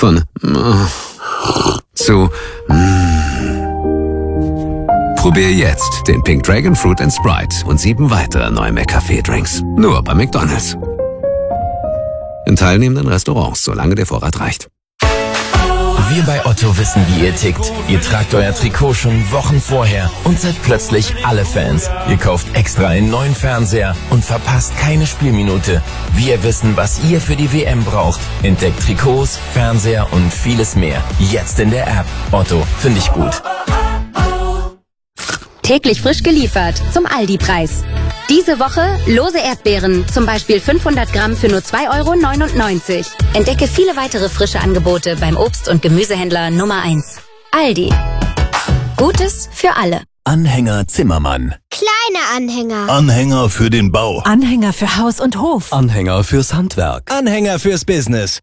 Von zu Probier jetzt den Pink Dragon Fruit & Sprite und 7 weitere neue McCafé-Drinks. Nur bei McDonald's. In teilnehmenden Restaurants, solange der Vorrat reicht. Wir bei Otto wissen, wie ihr tickt. Ihr tragt euer Trikot schon Wochen vorher und seid plötzlich alle Fans. Ihr kauft extra einen neuen Fernseher und verpasst keine Spielminute. Wir wissen, was ihr für die WM braucht. Entdeckt Trikots, Fernseher und vieles mehr. Jetzt in der App. Otto, finde ich gut. Täglich frisch geliefert zum Aldi-Preis. Diese Woche lose Erdbeeren, zum Beispiel 500 Gramm für nur 2,99 €. Entdecke viele weitere frische Angebote beim Obst- und Gemüsehändler Nummer 1. Aldi. Gutes für alle. Anhänger Zimmermann. Kleine Anhänger. Anhänger für den Bau. Anhänger für Haus und Hof. Anhänger fürs Handwerk. Anhänger fürs Business.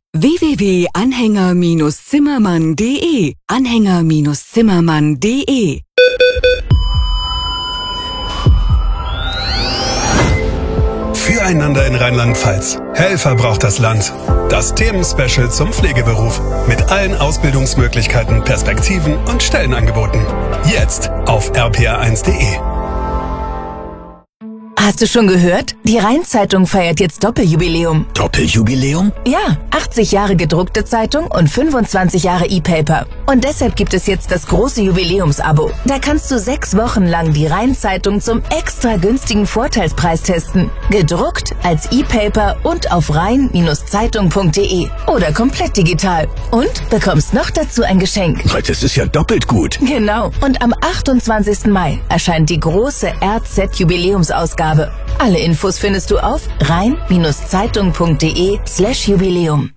www.anhänger-zimmermann.de. Anhänger-zimmermann.de. Füreinander in Rheinland-Pfalz. Helfer braucht das Land. Das Themenspecial zum Pflegeberuf. Mit allen Ausbildungsmöglichkeiten, Perspektiven und Stellenangeboten. Jetzt auf rpa1.de. Hast du schon gehört? Die Rhein-Zeitung feiert jetzt Doppeljubiläum. Doppeljubiläum? Ja, 80 Jahre gedruckte Zeitung und 25 Jahre E-Paper. Und deshalb gibt es jetzt das große Jubiläumsabo. Da kannst du 6 Wochen lang die Rhein-Zeitung zum extra günstigen Vorteilspreis testen. Gedruckt, als E-Paper und auf rhein-zeitung.de oder komplett digital. Und bekommst noch dazu ein Geschenk. Das ist ja doppelt gut. Genau. Und am 28. Mai erscheint die große RZ-Jubiläumsausgabe. Alle Infos findest du auf rhein-zeitung.de/Jubiläum.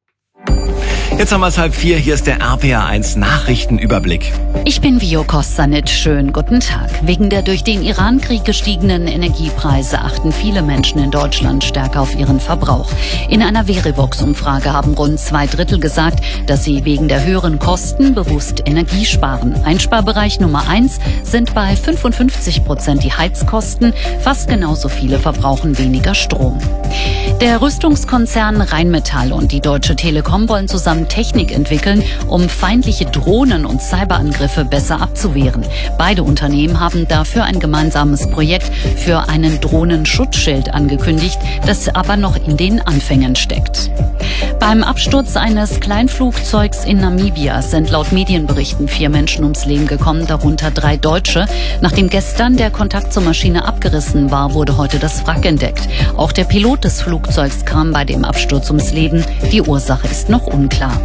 Jetzt haben wir es 3:30. Hier ist der RPA1 Nachrichtenüberblick. Ich bin Vio Kostanic. Schönen guten Tag. Wegen der durch den Irankrieg gestiegenen Energiepreise achten viele Menschen in Deutschland stärker auf ihren Verbrauch. In einer Verivox-Umfrage haben rund 2/3 gesagt, dass sie wegen der höheren Kosten bewusst Energie sparen. Einsparbereich Nummer 1 sind bei 55% die Heizkosten. Fast genauso viele verbrauchen weniger Strom. Der Rüstungskonzern Rheinmetall und die Deutsche Telekom wollen zusammen Technik entwickeln, um feindliche Drohnen und Cyberangriffe besser abzuwehren. Beide Unternehmen haben dafür ein gemeinsames Projekt für einen Drohnenschutzschild angekündigt, das aber noch in den Anfängen steckt. Beim Absturz eines Kleinflugzeugs in Namibia sind laut Medienberichten 4 Menschen ums Leben gekommen, darunter 3 Deutsche. Nachdem gestern der Kontakt zur Maschine abgerissen war, wurde heute das Wrack entdeckt. Auch der Pilot des Flugzeugs kam bei dem Absturz ums Leben. Die Ursache ist noch unklar.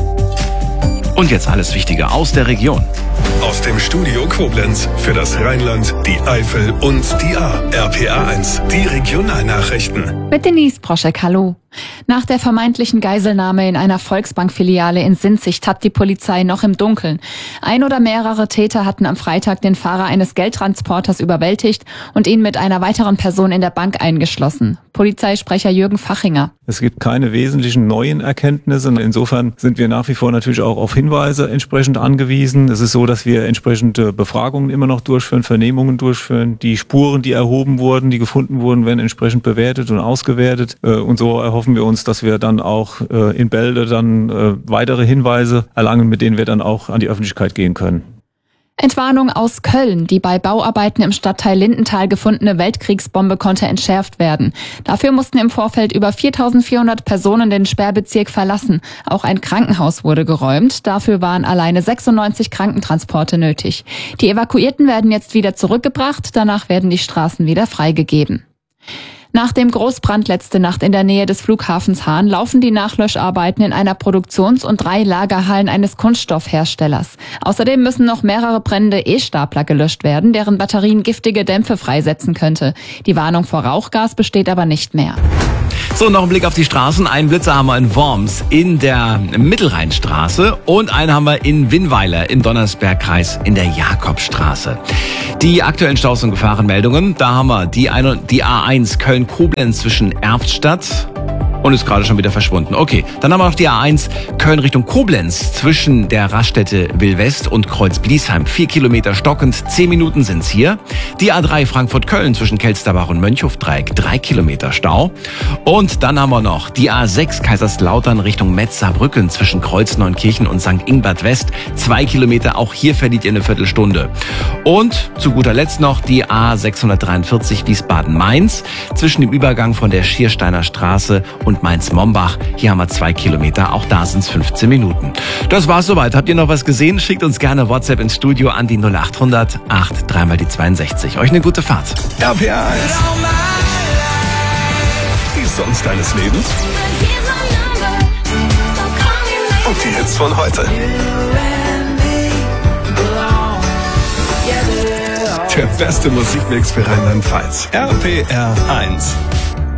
Und jetzt alles Wichtige aus der Region. Aus dem Studio Koblenz für das Rheinland, die Eifel und die Ahr. RPA1, die Regionalnachrichten. Mit Denise Proschek, hallo. Nach der vermeintlichen Geiselnahme in einer Volksbankfiliale in Sinzig tappt die Polizei noch im Dunkeln. Ein oder mehrere Täter hatten am Freitag den Fahrer eines Geldtransporters überwältigt und ihn mit einer weiteren Person in der Bank eingeschlossen. Polizeisprecher Jürgen Fachinger. Es gibt keine wesentlichen neuen Erkenntnisse. Insofern sind wir nach wie vor natürlich auch auf Hinweise entsprechend angewiesen. Es ist so, dass wir entsprechende Befragungen immer noch durchführen, Vernehmungen durchführen. Die Spuren, die erhoben wurden, die gefunden wurden, werden entsprechend bewertet und ausgewertet. Und so erhoffen wir uns, dass wir dann auch in Bälde dann weitere Hinweise erlangen, mit denen wir dann auch an die Öffentlichkeit gehen können. Entwarnung aus Köln. Die bei Bauarbeiten im Stadtteil Lindenthal gefundene Weltkriegsbombe konnte entschärft werden. Dafür mussten im Vorfeld über 4.400 Personen den Sperrbezirk verlassen. Auch ein Krankenhaus wurde geräumt. Dafür waren alleine 96 Krankentransporte nötig. Die Evakuierten werden jetzt wieder zurückgebracht. Danach werden die Straßen wieder freigegeben. Nach dem Großbrand letzte Nacht in der Nähe des Flughafens Hahn laufen die Nachlöscharbeiten in einer Produktions- und 3 Lagerhallen eines Kunststoffherstellers. Außerdem müssen noch mehrere brennende E-Stapler gelöscht werden, deren Batterien giftige Dämpfe freisetzen könnte. Die Warnung vor Rauchgas besteht aber nicht mehr. So, noch ein Blick auf die Straßen. Einen Blitzer haben wir in Worms in der Mittelrheinstraße und einen haben wir in Winnweiler im Donnersbergkreis in der Jakobstraße. Die aktuellen Staus- und Gefahrenmeldungen, da haben wir die A1 Köln-Koblenz zwischen Erftstadt und ist gerade schon wieder verschwunden. Okay, dann haben wir noch die A1 Köln Richtung Koblenz zwischen der Raststätte Will-West und Kreuz-Bliesheim. 4 Kilometer stockend, 10 Minuten sind's hier. Die A3 Frankfurt-Köln zwischen Kelsterbach und Mönchhofdreieck, 3 Kilometer Stau. Und dann haben wir noch die A6 Kaiserslautern Richtung Metz-Saarbrücken zwischen Kreuz-Neunkirchen und St. Ingbert West, 2 Kilometer. Auch hier verliert ihr eine Viertelstunde. Und zu guter Letzt noch die A643 Wiesbaden-Mainz zwischen dem Übergang von der Schiersteiner Straße und Mainz-Mombach. Hier haben wir 2 Kilometer, auch da sind es 15 Minuten. Das war's soweit. Habt ihr noch was gesehen? Schickt uns gerne WhatsApp ins Studio an die 0800 8 3 mal die 62. Euch eine gute Fahrt. RPR 1. Die Songs deines Lebens. Und die Hits von heute. Der beste Musikmix für Rheinland-Pfalz. RPR 1.